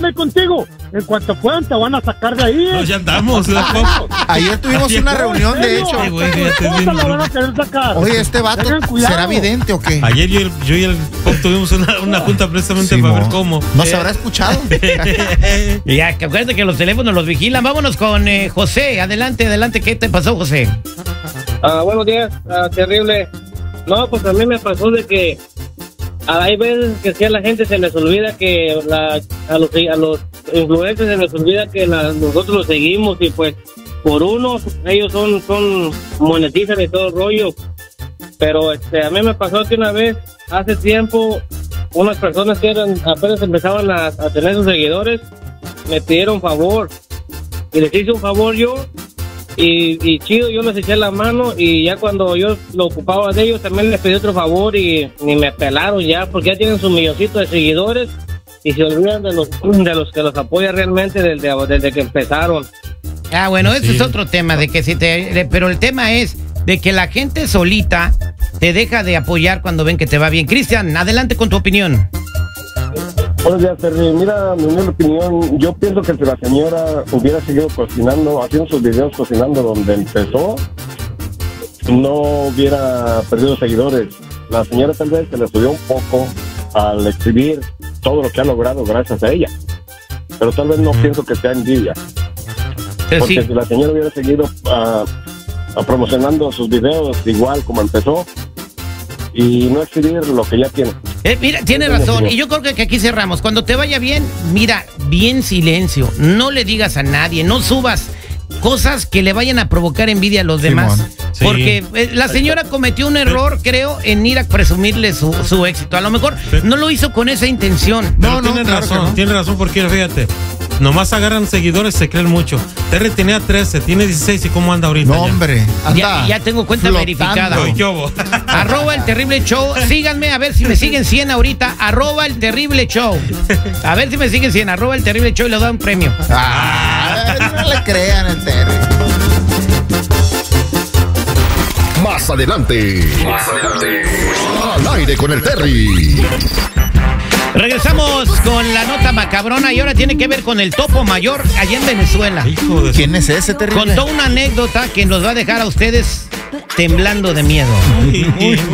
ahí contigo. En cuanto puedan te van a sacar de ahí. No, ya andamos. Ayer tuvimos una reunión, de hecho. La van a querer sacar. Oye, ¿este vato será vidente o qué? Ayer yo y el Pop tuvimos una junta precisamente para ver cómo. ¿No se habrá escuchado? Ya, que acuérdate que los teléfonos los vigilan. Vámonos con José. Adelante. ¿Qué te pasó, José? Buenos días, terrible. No, pues a mí me pasó de que hay veces que si a la gente se les olvida que a los influencers se les olvida que nosotros los seguimos y pues por uno ellos son monetizan y todo el rollo. Pero a mí me pasó que una vez, hace tiempo, unas personas que apenas empezaban a tener sus seguidores, me pidieron favor y les hice un favor yo. Y chido, yo les eché la mano y ya cuando yo lo ocupaba de ellos también les pedí otro favor y ni me pelaron ya porque ya tienen su milloncito de seguidores y se olvidan de los que los apoyan realmente desde que empezaron. Bueno, ese es otro tema, de que pero el tema es de que la gente solita te deja de apoyar cuando ven que te va bien. Cristian, adelante con tu opinión. Buenos días, Terry. Mira, mi opinión, yo pienso que si la señora hubiera seguido cocinando, haciendo sus videos cocinando donde empezó, no hubiera perdido seguidores. La señora tal vez se le subió un poco al exhibir todo lo que ha logrado gracias a ella, pero tal vez no pienso que sea envidia. Porque si la señora hubiera seguido promocionando sus videos igual como empezó y no exhibir lo que ya tiene. Mira, tiene razón, y yo creo que aquí cerramos. Cuando te vaya bien, mira, bien silencio, no le digas a nadie, no subas cosas que le vayan a provocar envidia a los demás. Sí. Porque la señora cometió un error, creo, en ir a presumirle su éxito. A lo mejor no lo hizo con esa intención. No, tiene razón, porque fíjate, nomás agarran seguidores, se creen mucho. Terry tenía 13, tiene 16, ¿y cómo anda ahorita? No, hombre, ya tengo cuenta verificada. @ El Terrible Show. Síganme, a ver si me siguen 100 ahorita. @ El Terrible Show. A ver si me siguen 100. @ El Terrible Show y le doy un premio. No le crean el Terry. Más adelante. Al aire con el Terry. Regresamos con la nota macabrona y ahora tiene que ver con el Topo Mayor allá en Venezuela. ¿Quién es ese, Terry? Contó una anécdota que nos va a dejar a ustedes temblando de miedo.